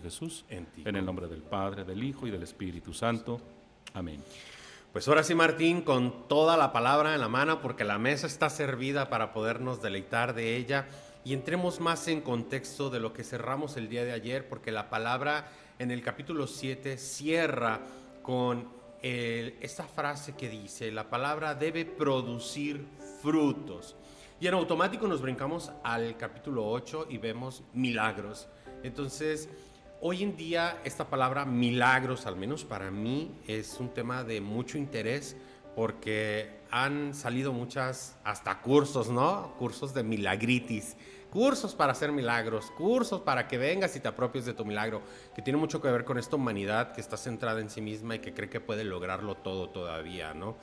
Jesús, en ti. en el nombre del Padre, del Hijo y del Espíritu Santo. Amén. Pues ahora sí, Martín, con toda la palabra en la mano, porque la mesa está servida para podernos deleitar de ella, y entremos más en contexto de lo que cerramos el día de ayer, porque la palabra en el capítulo 7 cierra con esta frase que dice: la palabra debe producir frutos. Y en automático nos brincamos al capítulo 8 y vemos milagros. Entonces, hoy en día esta palabra milagros, al menos para mí, es un tema de mucho interés, porque han salido muchas, hasta cursos, ¿no? Cursos de milagritis, cursos para hacer milagros, cursos para que vengas y te apropies de tu milagro, que tiene mucho que ver con esta humanidad que está centrada en sí misma y que cree que puede lograrlo todo todavía, ¿no?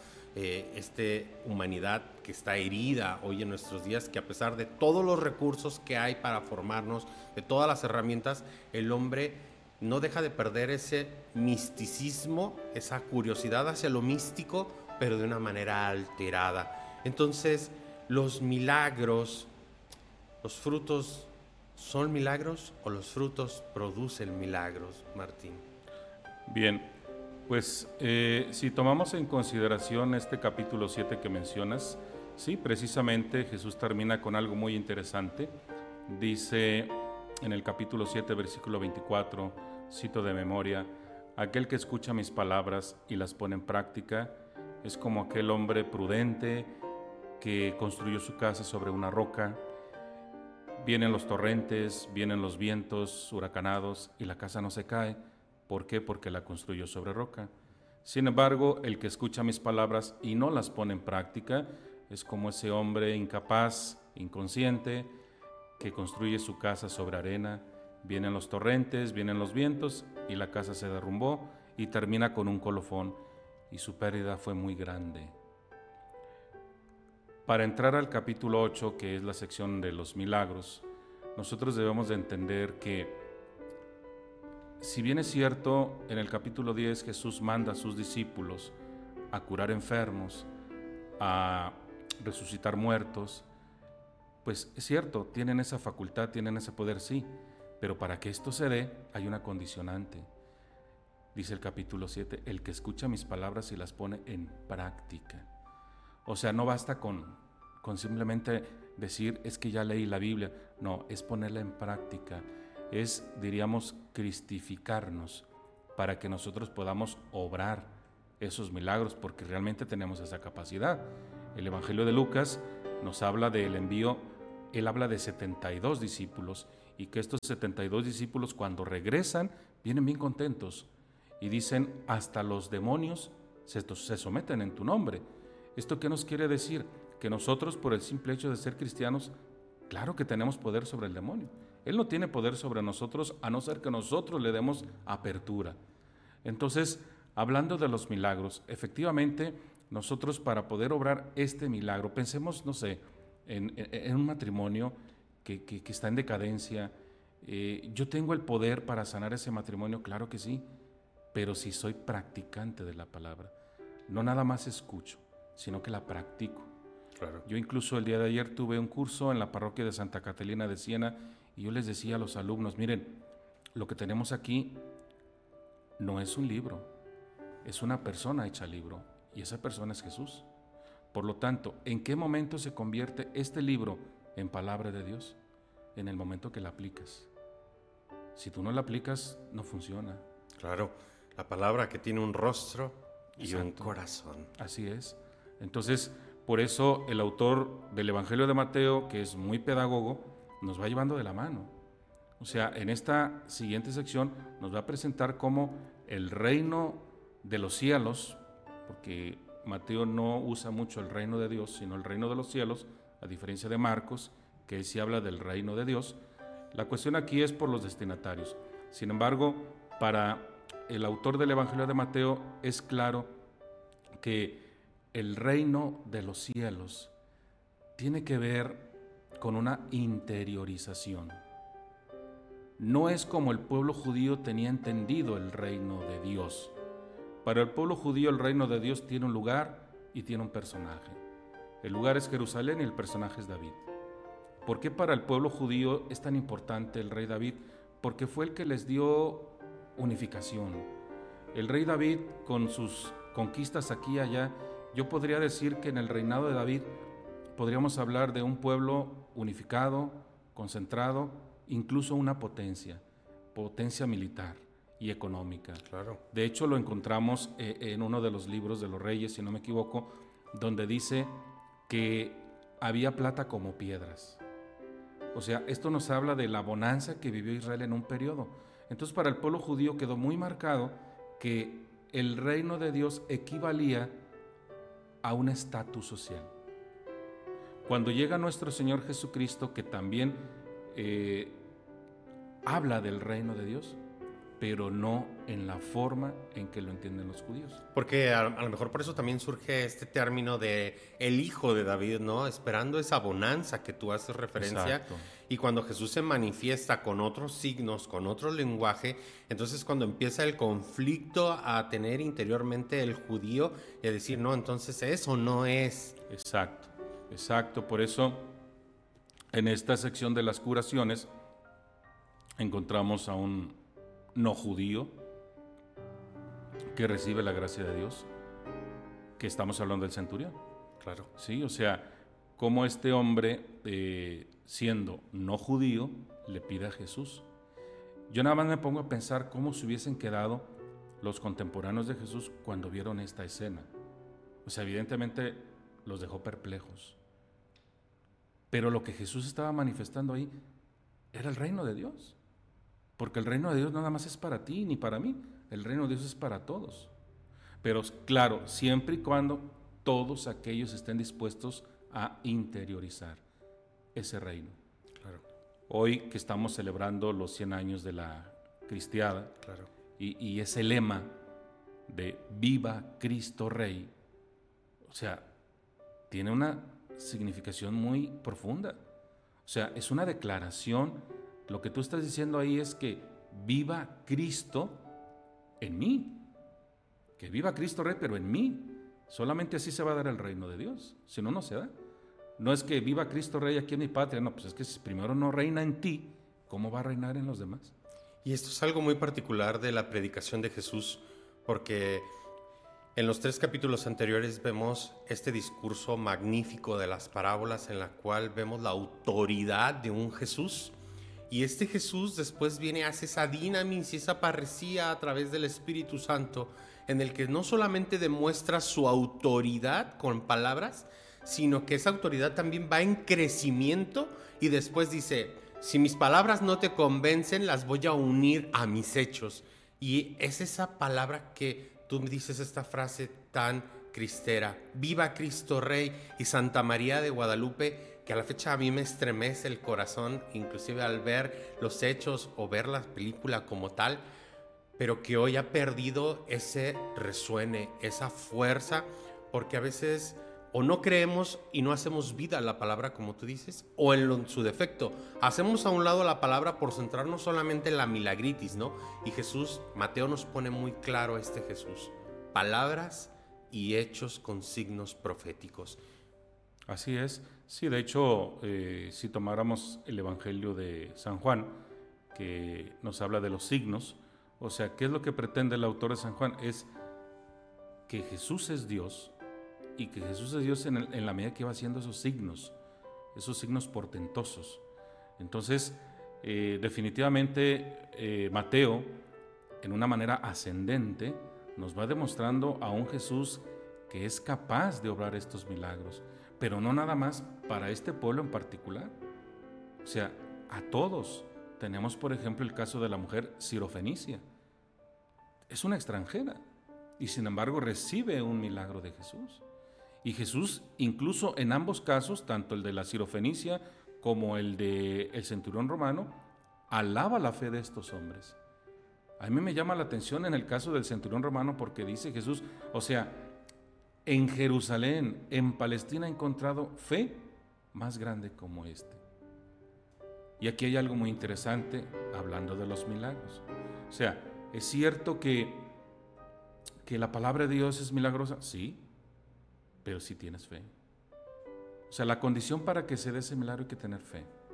Humanidad que está herida hoy en nuestros días, que a pesar de todos los recursos que hay para formarnos, de todas las herramientas, el hombre no deja de perder ese misticismo, esa curiosidad hacia lo místico, pero de una manera alterada. Entonces, los milagros, los frutos, ¿son milagros o los frutos producen milagros, Martín? Bien, pues si tomamos en consideración este capítulo 7 que mencionas, sí, precisamente Jesús termina con algo muy interesante. Dice en el capítulo 7, versículo 24, cito de memoria: aquel que escucha mis palabras y las pone en práctica es como aquel hombre prudente que construyó su casa sobre una roca. Vienen los torrentes, vienen los vientos huracanados y la casa no se cae. ¿Por qué? Porque la construyó sobre roca. Sin embargo, el que escucha mis palabras y no las pone en práctica es como ese hombre incapaz, inconsciente, que construye su casa sobre arena. Vienen los torrentes, vienen los vientos y la casa se derrumbó y termina con un colofón, y su pérdida fue muy grande. Para entrar al capítulo 8, que es la sección de los milagros, nosotros debemos de entender que, si bien es cierto, en el capítulo 10 Jesús manda a sus discípulos a curar enfermos, a resucitar muertos, pues es cierto, tienen esa facultad, tienen ese poder, sí, pero para que esto se dé hay una condicionante. Dice el capítulo 7, el que escucha mis palabras y las pone en práctica. O sea, no basta con simplemente decir, es que ya leí la Biblia. No, es ponerla en práctica. Es, diríamos, cristificarnos para que nosotros podamos obrar esos milagros, porque realmente tenemos esa capacidad. El Evangelio de Lucas nos habla del envío, él habla de 72 discípulos, y que estos 72 discípulos, cuando regresan, vienen bien contentos y dicen: hasta los demonios se someten en tu nombre. ¿Esto qué nos quiere decir? Que nosotros, por el simple hecho de ser cristianos, claro que tenemos poder sobre el demonio. Él no tiene poder sobre nosotros a no ser que nosotros le demos apertura. Entonces, hablando de los milagros, efectivamente, nosotros, para poder obrar este milagro, pensemos, no sé, en un matrimonio que está en decadencia. ¿Yo tengo el poder para sanar ese matrimonio? Claro que sí, pero si soy practicante de la palabra, no nada más escucho, sino que la practico. Claro. Yo incluso el día de ayer tuve un curso en la parroquia de Santa Catalina de Siena, y yo les decía a los alumnos: miren, lo que tenemos aquí no es un libro, es una persona hecha libro, y esa persona es Jesús. Por lo tanto, ¿en qué momento se convierte este libro en palabra de Dios? En el momento que la aplicas. Si tú no la aplicas, no funciona. Claro, la palabra que tiene un rostro y Exacto. un corazón. Así es. Entonces, por eso el autor del Evangelio de Mateo, que es muy pedagogo, nos va llevando de la mano. O sea, en esta siguiente sección nos va a presentar cómo el reino de los cielos, porque Mateo no usa mucho el reino de Dios, sino el reino de los cielos, a diferencia de Marcos, que sí habla del reino de Dios. La cuestión aquí es por los destinatarios. Sin embargo, para el autor del Evangelio de Mateo es claro que el reino de los cielos tiene que ver con una interiorización. No es como el pueblo judío tenía entendido el reino de Dios. Para el pueblo judío el reino de Dios tiene un lugar y tiene un personaje. El lugar es Jerusalén y el personaje es David. ¿Por qué para el pueblo judío es tan importante el rey David? porque fue el que les dio unificación. El rey David, con sus conquistas aquí y allá, yo podría decir que en el reinado de David podríamos hablar de un pueblo unificado, concentrado, incluso una potencia militar y económica. Claro. De hecho, lo encontramos en uno de los libros de los reyes, si no me equivoco, donde dice que había plata como piedras. O sea, esto nos habla de la bonanza que vivió Israel en un periodo. Entonces, para el pueblo judío quedó muy marcado que el reino de Dios equivalía a un estatus social. Cuando llega nuestro Señor Jesucristo, que también habla del reino de Dios, pero no en la forma en que lo entienden los judíos. Porque a lo mejor por eso también surge este término de el hijo de David, ¿no? Esperando esa bonanza que tú haces referencia. Exacto. Y cuando Jesús se manifiesta con otros signos, con otro lenguaje, entonces cuando empieza el conflicto a tener interiormente el judío y a decir, no, entonces eso no es. Exacto, exacto. Por eso, en esta sección de las curaciones, encontramos a un no judío que recibe la gracia de Dios, que estamos hablando del centurión. Claro. Sí, o sea, cómo este hombre, siendo no judío, le pide a Jesús. Yo nada más me pongo a pensar cómo se hubiesen quedado los contemporáneos de Jesús cuando vieron esta escena. O sea, evidentemente los dejó perplejos. Pero lo que Jesús estaba manifestando ahí era el reino de Dios. Porque el reino de Dios no nada más es para ti ni para mí. El reino de Dios es para todos. Pero claro, siempre y cuando todos aquellos estén dispuestos a interiorizar ese reino. Claro. Hoy que estamos celebrando los 100 años de la cristiada, Claro. y ese lema de Viva Cristo Rey, o sea, tiene una significación muy profunda. O sea, es una declaración. Lo que tú estás diciendo ahí es que viva Cristo en mí. Que viva Cristo Rey, pero en mí. Solamente así se va a dar el reino de Dios. Si no, no se da. No es que viva Cristo Rey aquí en mi patria. No, pues es que si primero no reina en ti, ¿cómo va a reinar en los demás? Y esto es algo muy particular de la predicación de Jesús, porque en los 3 capítulos anteriores vemos este discurso magnífico de las parábolas en la cual vemos la autoridad de un Jesús. Y este Jesús después viene, hace esa dinamis y esa parresía a través del Espíritu Santo, en el que no solamente demuestra su autoridad con palabras, sino que esa autoridad también va en crecimiento y después dice, si mis palabras no te convencen, las voy a unir a mis hechos. Y es esa palabra que tú dices, esta frase tan cristera, viva Cristo Rey y Santa María de Guadalupe, que a la fecha a mí me estremece el corazón, inclusive al ver los hechos o ver la película como tal, pero que hoy ha perdido ese resuene, esa fuerza, porque a veces o no creemos y no hacemos vida a la palabra como tú dices, o en su defecto, hacemos a un lado la palabra por centrarnos solamente en la milagritis, ¿no? Y Jesús, Mateo nos pone muy claro este Jesús, palabras y hechos con signos proféticos. Así es. Sí, de hecho, si tomáramos el Evangelio de San Juan, que nos habla de los signos, o sea, ¿qué es lo que pretende el autor de San Juan? Es que Jesús es Dios y que Jesús es Dios en la medida que va haciendo esos signos portentosos. Entonces, definitivamente, Mateo, en una manera ascendente, nos va demostrando a un Jesús que es capaz de obrar estos milagros, pero no nada más para este pueblo en particular. O sea, a todos. Tenemos, por ejemplo, el caso de la mujer sirofenicia. Es una extranjera y sin embargo recibe un milagro de Jesús. Y Jesús, incluso en ambos casos, tanto el de la sirofenicia como el del centurión romano, alaba la fe de estos hombres. A mí me llama la atención en el caso del centurión romano porque dice Jesús, o sea, en Jerusalén, en Palestina he encontrado fe más grande como este. Y aquí hay algo muy interesante hablando de los milagros. O sea, ¿es cierto que la palabra de Dios es milagrosa? Sí, pero si tienes fe. O sea, la condición para que se dé ese milagro hay que tener fe.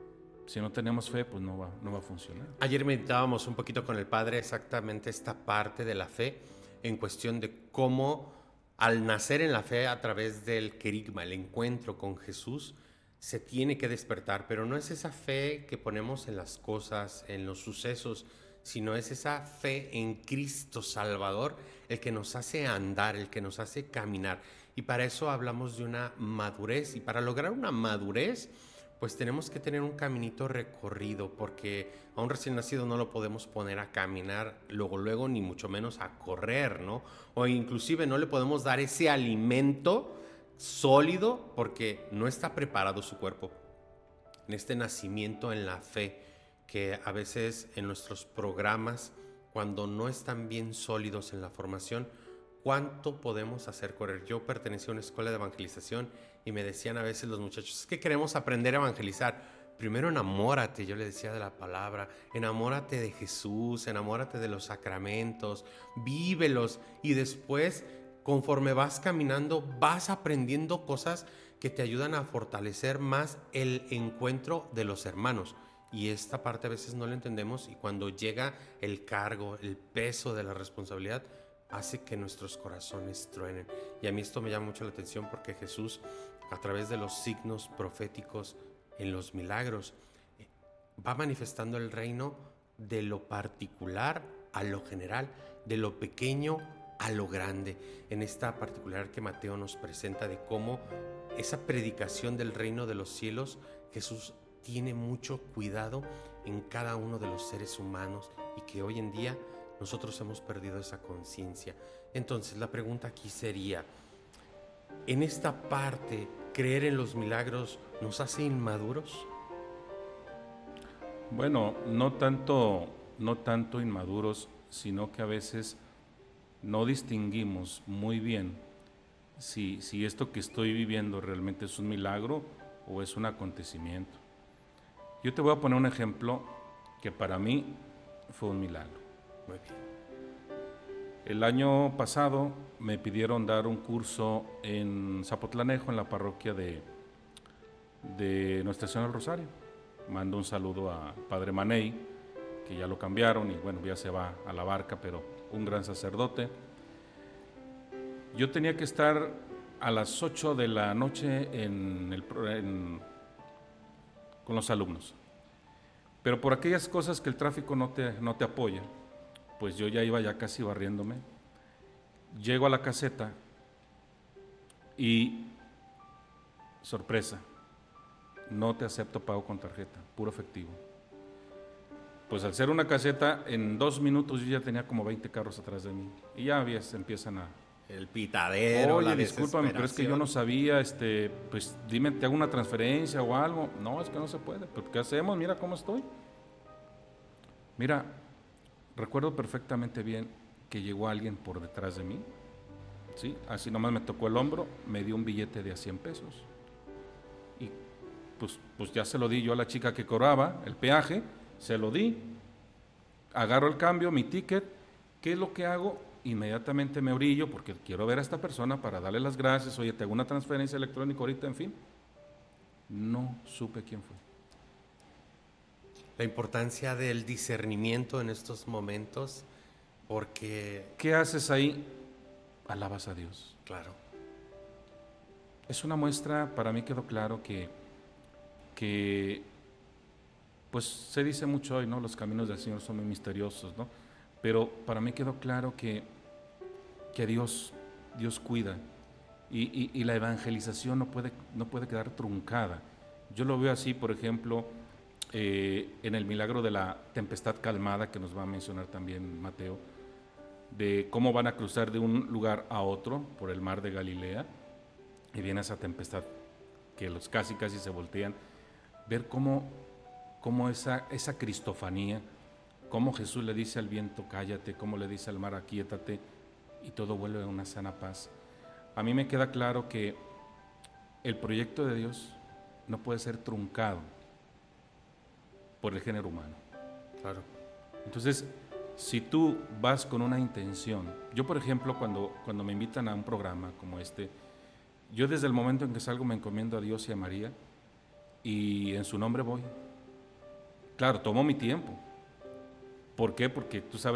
Si no tenemos fe, pues no va a funcionar. Ayer meditábamos un poquito con el Padre exactamente esta parte de la fe en cuestión de cómo al nacer en la fe a través del querigma, el encuentro con Jesús, se tiene que despertar, pero no es esa fe que ponemos en las cosas, en los sucesos, sino es esa fe en Cristo Salvador el que nos hace andar, el que nos hace caminar. Y para eso hablamos de una madurez, y para lograr una madurez pues tenemos que tener un caminito recorrido, porque a un recién nacido no lo podemos poner a caminar luego, ni mucho menos a correr, ¿no? O inclusive no le podemos dar ese alimento sólido porque no está preparado su cuerpo. En este nacimiento en la fe, que a veces en nuestros programas, cuando no están bien sólidos en la formación, ¿cuánto podemos hacer correr? Yo pertenecía a una escuela de evangelización y me decían a veces los muchachos, es que queremos aprender a evangelizar. Primero enamórate, yo le decía, de la palabra, enamórate de Jesús, enamórate de los sacramentos, vívelos, y después, conforme vas caminando, vas aprendiendo cosas que te ayudan a fortalecer más el encuentro de los hermanos. Y esta parte a veces no la entendemos, y cuando llega el cargo, el peso de la responsabilidad, hace que nuestros corazones truenen. Y a mí esto me llama mucho la atención porque Jesús, a través de los signos proféticos, en los milagros, va manifestando el reino de lo particular a lo general, de lo pequeño a lo grande. En esta particular que Mateo nos presenta de cómo esa predicación del reino de los cielos, Jesús tiene mucho cuidado en cada uno de los seres humanos, y que hoy en día nosotros hemos perdido esa conciencia. Entonces la pregunta aquí sería, en esta parte, ¿creer en los milagros nos hace inmaduros? Bueno, no tanto inmaduros, sino que a veces no distinguimos muy bien si esto que estoy viviendo realmente es un milagro o es un acontecimiento. Yo te voy a poner un ejemplo que para mí fue un milagro. Muy bien. El año pasado me pidieron dar un curso en Zapotlanejo, en la parroquia de Nuestra Señora del Rosario. Mando un saludo a Padre Maney, que ya lo cambiaron y bueno, ya se va a la barca, pero un gran sacerdote. Yo tenía que estar a las 8 de la noche con los alumnos, pero por aquellas cosas que el tráfico no te apoya, pues yo ya iba ya casi barriéndome. Llego a la caseta y, sorpresa, no te acepto pago con tarjeta, puro efectivo. Pues al ser una caseta, en 2 minutos yo ya tenía como 20 carros atrás de mí y ya empiezan a... El pitadero, Oye, la discúlpame, pero es que yo no sabía, pues dime, te hago una transferencia o algo. No, es que no se puede, pero ¿qué hacemos? Mira cómo estoy. Mira, recuerdo perfectamente bien que llegó alguien por detrás de mí, ¿sí? Así nomás me tocó el hombro, me dio un billete de a 100 pesos. Y pues ya se lo di yo a la chica que cobraba el peaje, se lo di, agarro el cambio, mi ticket. ¿Qué es lo que hago? Inmediatamente me orillo porque quiero ver a esta persona para darle las gracias. Oye, te hago una transferencia electrónica ahorita, en fin. No supe quién fue. La importancia del discernimiento en estos momentos, porque... ¿Qué haces ahí? Alabas a Dios. Claro. Es una muestra, para mí quedó claro que pues se dice mucho hoy, ¿no? Los caminos del Señor son muy misteriosos, ¿no? Pero para mí quedó claro que Dios cuida, y la evangelización no puede quedar truncada. Yo lo veo así, por ejemplo, en el milagro de la tempestad calmada, que nos va a mencionar también Mateo, de cómo van a cruzar de un lugar a otro por el mar de Galilea, y viene esa tempestad que los casi se voltean. Ver cómo esa cristofanía, cómo Jesús le dice al viento cállate, cómo le dice al mar aquíétate, y todo vuelve a una sana paz. A mí me queda claro que el proyecto de Dios no puede ser truncado por el género humano. Claro. Entonces, si tú vas con una intención, yo por ejemplo cuando me invitan a un programa como este, yo desde el momento en que salgo me encomiendo a Dios y a María, y en su nombre voy. Claro, tomó mi tiempo. ¿Por qué? Porque tú sabes